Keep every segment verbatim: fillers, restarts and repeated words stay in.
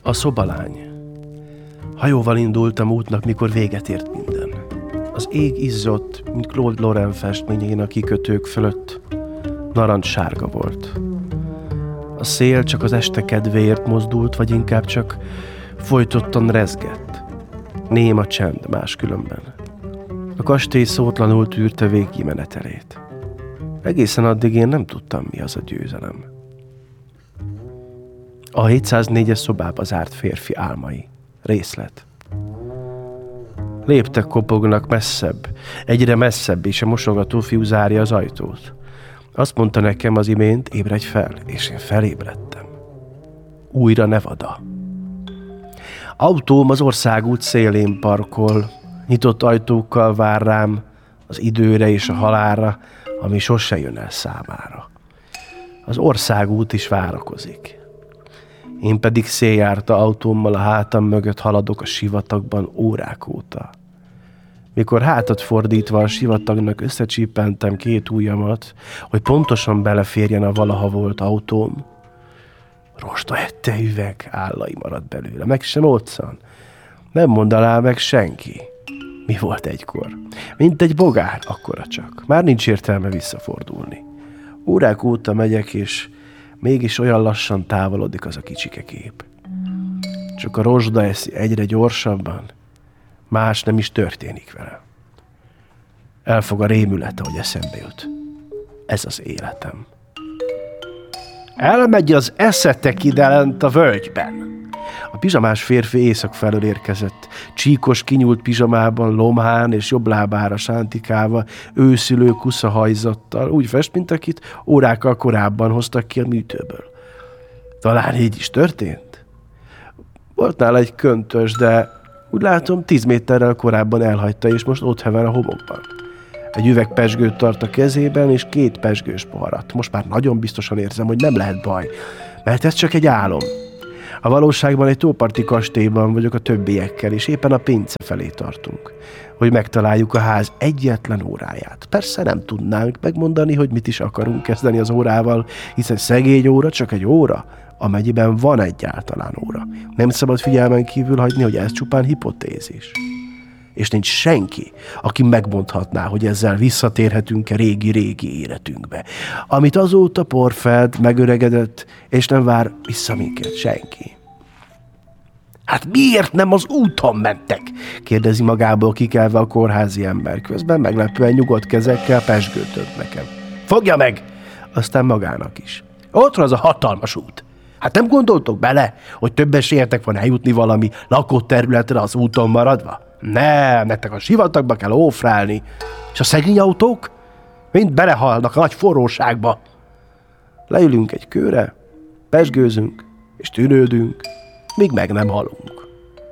A szobalány. Hajóval indultam útnak, mikor véget ért minden. Az ég izzott, mint Claude Lorrain festményein a kikötők fölött. Narancssárga volt. A szél csak az este kedvéért mozdult, vagy inkább csak folytottan rezgett. Néma csend máskülönben. A kastély szótlanul tűrte végig menetelét. Egészen addig én nem tudtam, mi az a győzelem. A hétszáznégyes szobába zárt férfi álmai. Részlet. Léptek kopognak messzebb, egyre messzebb, és a mosogató fiú zárja az ajtót. Azt mondta nekem az imént, ébredj fel, és én felébredtem. Újra Nevada. Autóm az országút szélén parkol, nyitott ajtókkal vár rám az időre és a halálra, ami sose jön el számára. Az országút is várakozik. Én pedig széljárta autómmal a hátam mögött haladok a sivatagban órák óta. Mikor hátat fordítva a sivatagnak összecsípentem két ujjamat, hogy pontosan beleférjen a valaha volt autóm, rostaette üveg állai maradt belőle, meg sem otszan. Nem mondaná meg senki. Mi volt egykor? Mint egy bogár, akkora csak. Már nincs értelme visszafordulni. Órák óta megyek, és mégis olyan lassan távolodik az a kicsike kép. Csak a rozsda eszi egyre gyorsabban, más nem is történik vele. Elfog a rémülete, hogy eszembe jut. Ez az életem. Elmegy az eszetek ide lent a völgyben. A pizsamás férfi észak felől érkezett. Csíkos, kinyúlt pizsamában, lomhán és jobb lábára sántikálva, őszülő kuszahajzattal, úgy fest, mint akit órákkal korábban hoztak ki a műtőből. Talán így is történt? Volt nála egy köntös, de úgy látom, tíz méterrel korábban elhagyta, és most ott hever a homokban. Egy üveg pezsgőt tart a kezében, és két pezsgős poharat. Most már nagyon biztosan érzem, hogy nem lehet baj, mert ez csak egy álom. A valóságban egy tóparti kastélyban vagyok a többiekkel, és éppen a pince felé tartunk, hogy megtaláljuk a ház egyetlen óráját. Persze nem tudnánk megmondani, hogy mit is akarunk kezdeni az órával, hiszen szegény óra csak egy óra, amennyiben van egyáltalán óra. Nem szabad figyelmen kívül hagyni, hogy ez csupán hipotézis. És nincs senki, aki megmondhatná, hogy ezzel visszatérhetünk-e régi-régi életünkbe, amit azóta porfed, megöregedett, és nem vár vissza minket senki. Hát miért nem az úton mentek? Kérdezi magából kikelve a kórházi ember. Közben meglepően nyugodt kezekkel pezsgőt önt nekem. Fogja meg! Aztán magának is. Ott van az a hatalmas út. Hát nem gondoltok bele, hogy több esélyetek van eljutni valami lakott területre az úton maradva? Nem, nektek a sivatagba kell ófrálni. És a szegény autók? Mind belehalnak a nagy forróságba. Leülünk egy kőre, pezsgőzünk, és tűnődünk, míg meg nem halunk.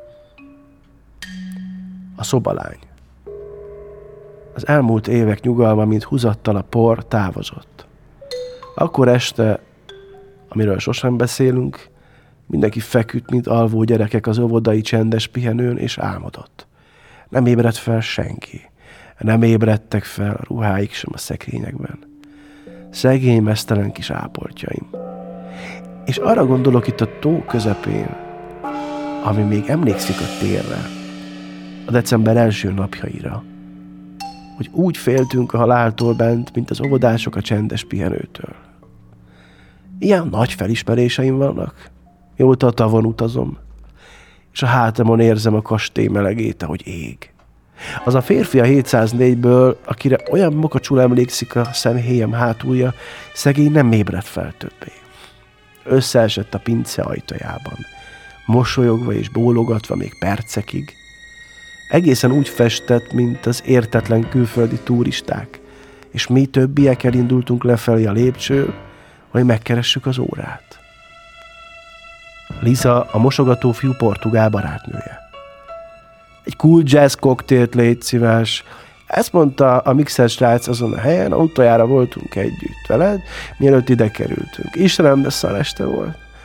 A szobalány. Az elmúlt évek nyugalma, mint húzattal a por, távozott. Akkor este, amiről sosem beszélünk, mindenki feküdt, mint alvó gyerekek az óvodai csendes pihenőn, és álmodott. Nem ébredt fel senki. Nem ébredtek fel a ruháik sem a szekrényekben. Szegény, meztelen kis ápoltjaim. És arra gondolok itt a tó közepén, ami még emlékszik a térre, a december első napjaira, hogy úgy féltünk a haláltól bent, mint az óvodások a csendes pihenőtől. Ilyen nagy felismeréseim vannak, mióta a tavon utazom, és a hátamon érzem a kastély melegét, ahogy ég. Az a férfi a hétszáznégyből, akire olyan mokacsul emlékszik a szemhéjem hátulja, szegény nem ébredt fel többé. Összeesett a pince ajtajában, mosolyogva és bólogatva még percekig. Egészen úgy festett, mint az értetlen külföldi turisták, és mi többiek elindultunk lefelé a lépcső, hogy megkeressük az órát. Lisa, a mosogató fiú portugál barátnője. Egy cool jazz koktélt, légy szíves. Ezt mondta a mixer srác azon a helyen, autójára voltunk együtt veled, mielőtt ide kerültünk. Istenem, de szar este volt.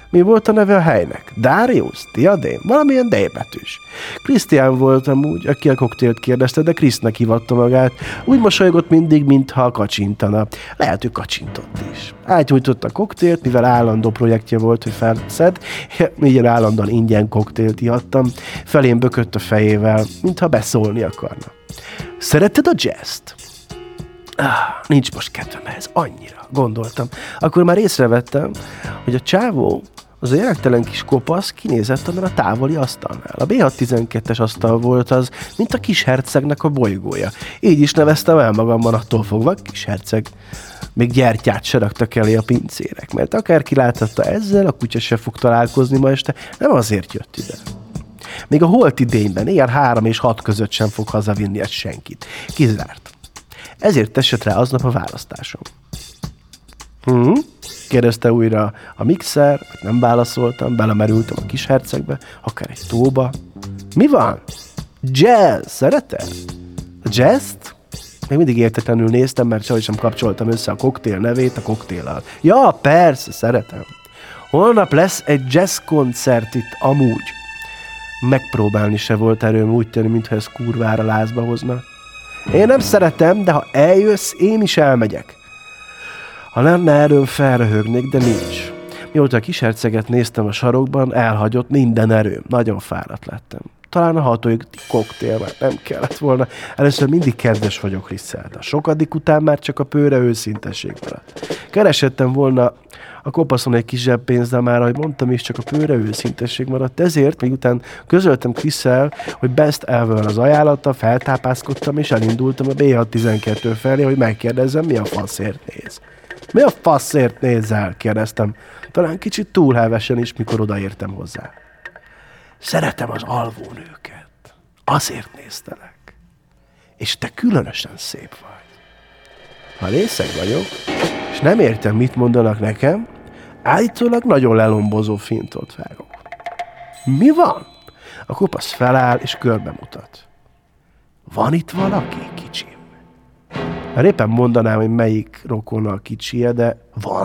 Mi volt a neve a helynek? Darius? Diadém? Valamilyen D-betűs. Krisztián volt amúgy, aki a koktélt kérdezte, de Krisznek hívatta magát. Úgy mosolygott mindig, mintha kacsintana. Lehet, ő kacsintott is. Átnyújtott a koktélt, mivel állandó projektje volt, hogy felszed, így állandóan ingyen koktélt ihattam. Felém bökött a fejével, mintha beszólni akarna. Szereted a jazzt? Ah, nincs most kedvem ehhez, annyira, gondoltam. Akkor már észrevettem, hogy a csávó, az a jelentelen kis kopasz kinézett onnan a távoli asztalnál. A bé hat tizenkettes asztal volt az, mint a kis hercegnek a bolygója. Így is neveztem el magamban attól fogva, kis herceg. Még gyertyát se raktak elé a pincérek, mert akárki láthatta ezzel, a kutya se fog találkozni ma este, nem azért jött ide. Még a holt idényben, éjjel három és hat között sem fog hazavinni ezt senkit. Kizárt. Ezért esett rá aznap a választásom. Hm? Kérdezte újra a mixer, nem válaszoltam, belemerültem a kis hercegbe, akár egy tóba. Mi van? Jazz, szereted? A jazzt? Még mindig értetlenül néztem, mert sehogy sem kapcsoltam össze a koktél nevét a koktéllal. Ja, persze, szeretem. Holnap lesz egy jazz koncert itt amúgy. Megpróbálni se volt erőm, úgy tűnik, mintha ez kurvára lázba hozna. Én nem szeretem, de ha eljössz, én is elmegyek. Ha lenne erőm, felröhögnék, de nincs. Mióta a kis herceget néztem a sarokban, elhagyott minden erőm. Nagyon fáradt lettem. Talán a hatodik koktél már nem kellett volna. Először mindig kedves vagyok Krisszel, de a sokadik után már csak a pőre őszintesség maradt. Keresettem volna a kopaszon egy kis zseppénzt, de már, ahogy mondtam is, csak a pőre őszintesség maradt. Ezért, miután közöltem Krisszel, hogy Best Ever az ajánlata, feltápászkodtam és elindultam a bé hat tizenkettő felé, hogy megkérdezzem, mi a faszért néz. Mi a faszért nézel? Kérdeztem. Talán kicsit túl hevesen is, mikor odaértem hozzá. Szeretem az alvónőket. Azért néztelek. És te különösen szép vagy. Ha részeg vagyok, és nem értem, mit mondanak nekem, állítólag nagyon lelombozó fintot vágok. Mi van? A kopasz feláll, és körbe mutat. Van itt valaki, kicsim? Már éppen mondanám, hogy melyik rokona a kicsie, de van.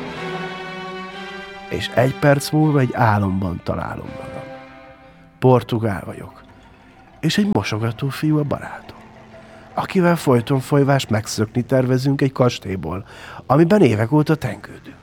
És egy perc múlva egy álomban találom magam. Portugál vagyok. És egy mosogató fiú a barátom, akivel folyton folyvást megszökni tervezünk egy kastélyból, amiben évek óta tengődünk.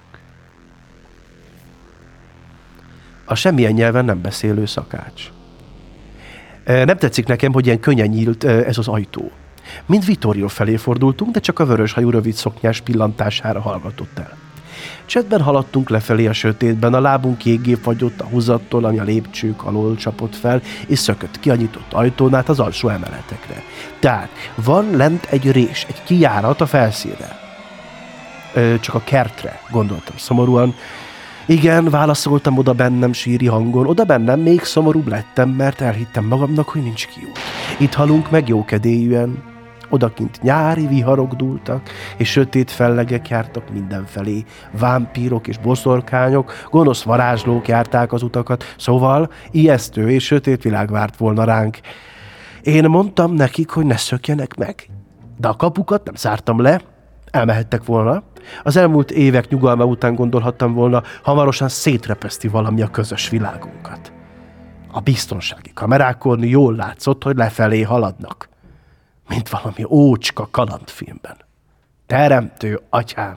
A semmilyen nyelven nem beszélő szakács. Nem tetszik nekem, hogy ilyen könnyen nyílt ez az ajtó. Mind Vittorio felé fordultunk, de csak a vöröshajú rövid szoknyás pillantására hallgatott el. Csetben haladtunk lefelé a sötétben, a lábunk jéggé fagyott a húzattól, ami a lépcsők alól csapott fel, és szökött ki a nyitott ajtón át az alsó emeletekre. Tehát van lent egy rés, egy kijárat a felszínre. Ö, csak a kertre, gondoltam szomorúan. Igen, válaszoltam oda bennem síri hangon, oda bennem még szomorúbb lettem, mert elhittem magamnak, hogy nincs kiút. Itt halunk meg jókedélyűen. Odakint nyári viharok dúltak, és sötét fellegek jártak mindenfelé. Vámpírok és boszorkányok, gonosz varázslók járták az utakat, szóval ijesztő és sötét világ várt volna ránk. Én mondtam nekik, hogy ne szökjenek meg, de a kapukat nem zártam le, elmehettek volna. Az elmúlt évek nyugalma után gondolhattam volna, hamarosan szétrepeszti valami a közös világunkat. A biztonsági kamerákon jól látszott, hogy lefelé haladnak. Mint valami ócska kalandfilmben. Teremtő atyám!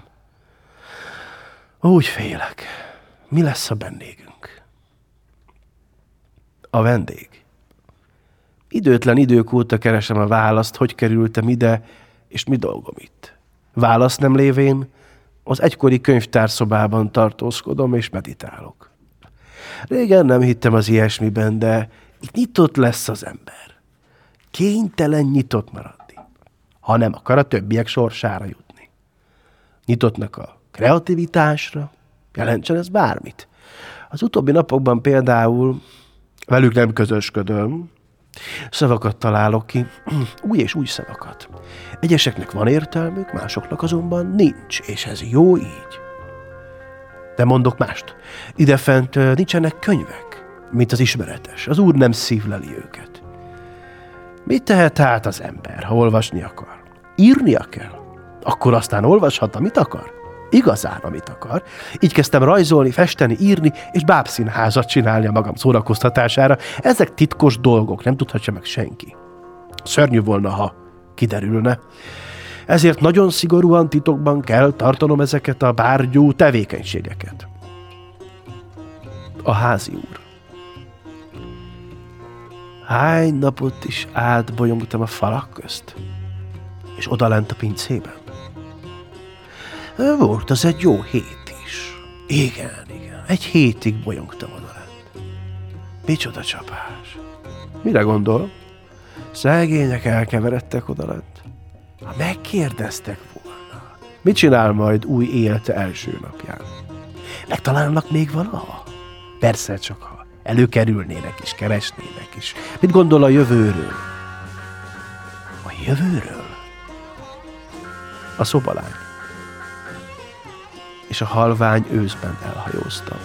Úgy félek. Mi lesz a vendégünk? A vendég. Időtlen idők óta keresem a választ, hogy kerültem ide, és mi dolgom itt. Válasz nem lévén, az egykori könyvtárszobában tartózkodom és meditálok. Régen nem hittem az ilyesmiben, de itt nyitott lesz az ember. Kénytelen nyitott maradni, ha nem akar a többiek sorsára jutni. Nyitottnak a kreativitásra, jelentsen ez bármit. Az utóbbi napokban például velük nem közösködöm, szavakat találok ki, új és új szavakat. Egyeseknek van értelmük, másoknak azonban nincs, és ez jó így. De mondok mást. Idefent nincsenek könyvek, mint az ismeretes. Az Úr nem szívleli őket. Mit tehet hát az ember, ha olvasni akar? Írnia kell. Akkor aztán olvashat, amit akar. Igazán, amit akar. Így kezdtem rajzolni, festeni, írni, és bábszínházat csinálni a magam szórakoztatására. Ezek titkos dolgok, nem tudhatja meg senki. Szörnyű volna, ha kiderülne. Ezért nagyon szigorúan titokban kell tartanom ezeket a bárgyú tevékenységeket. A házi úr. Hány napot is átbolyongtam a falak közt, és odalent a pincében. Volt az egy jó hét is. Igen, igen, egy hétig bolyongtam odalent. Micsoda csapás. Mire gondol? Szegények elkeveredtek odalent. Ha megkérdeztek volna, mit csinál majd új élete első napján? Megtalálnak még valaha? Persze, csak ha előkerülnének is, keresnének is. Mit gondol a jövőről? A jövőről? A szobalány. És a halvány őszben elhajóztam.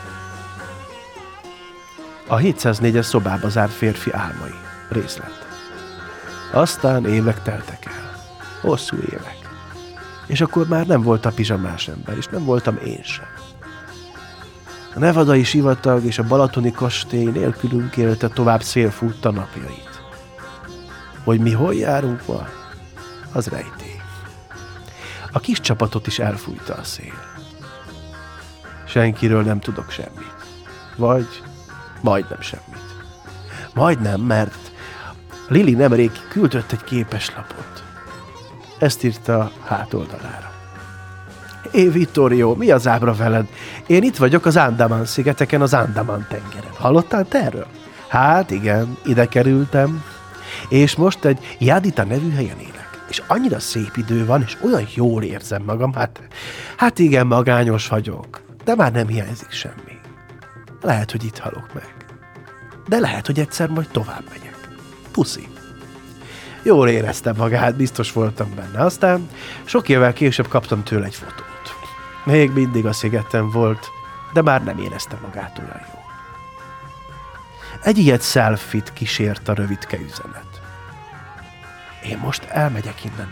A hétszáznégyes szobába zárt férfi álmai. Részlet. Aztán évek teltek el. Hosszú évek. És akkor már nem volt a pizsamás ember, és nem voltam én sem. A nevadai sivatag és a balatoni kastély nélkülünk élte tovább szélfújta napjait. Hogy mi hol járunk ma, az rejtély. A kis csapatot is elfújta a szél. Senkiről nem tudok semmit. Vagy majdnem semmit. Majdnem, mert Lili nemrég küldött egy képeslapot. Ezt írta a hátoldalára. Hé, Vittorio, mi az ábra veled? Én itt vagyok az Andaman-szigeteken, az Andaman-tengeren. Hallottál te erről? Hát igen, ide kerültem. És most egy Jadita nevű helyen élek. És annyira szép idő van, és olyan jól érzem magam. Hát, hát igen, magányos vagyok. De már nem hiányzik semmi. Lehet, hogy itt halok meg. De lehet, hogy egyszer majd tovább megyek. Puszi. Jól éreztem magát, biztos voltam benne. Aztán sok évvel később kaptam tőle egy fotót. Még mindig a szigeten volt, de már nem érezte magát olyan jól. Egy ilyet selfie-t kísért a rövidke üzenet. Én most elmegyek innen.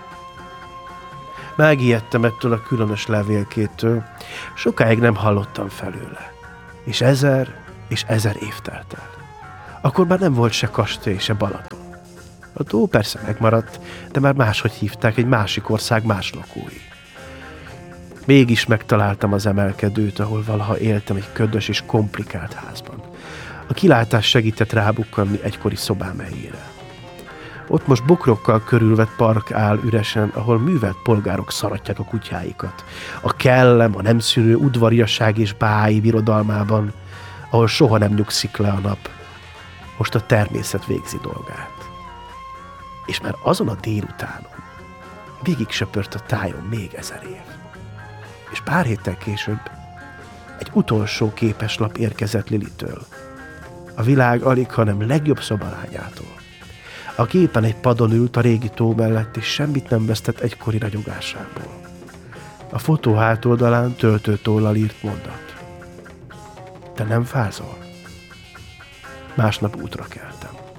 Megijedtem ettől a különös levélkétől, sokáig nem hallottam felőle. És ezer és ezer év telt el. Akkor már nem volt se kastély, se Balaton. A tó persze megmaradt, de már máshogy hívták, egy másik ország más lakói. Mégis megtaláltam az emelkedőt, ahol valaha éltem egy ködös és komplikált házban. A kilátás segített rábukkanni egykori szobám helyére. Ott most bokrokkal körülvett park áll üresen, ahol művelt polgárok szaratják a kutyáikat. A kellem, a nem szűnő udvariasság és báji birodalmában, ahol soha nem nyugszik le a nap. Most a természet végzi dolgát. És már azon a délutánon végig söpört a tájon még ezer év. És pár héttel később egy utolsó képeslap érkezett Lilitől. A világ alig, hanem legjobb szobalányától. A képen egy padon ült a régi tó mellett, és semmit nem vesztett egykori ragyogásából. A fotó hátoldalán töltőtollal írt mondat. Te nem fázol? Másnap útra keltem.